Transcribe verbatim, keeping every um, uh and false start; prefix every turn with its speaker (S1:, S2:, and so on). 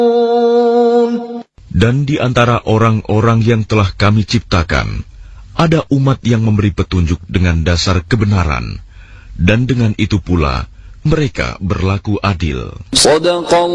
S1: Dan di antara orang-orang yang telah kami ciptakan, ada umat yang memberi petunjuk dengan dasar kebenaran, dan dengan itu pula mereka berlaku adil.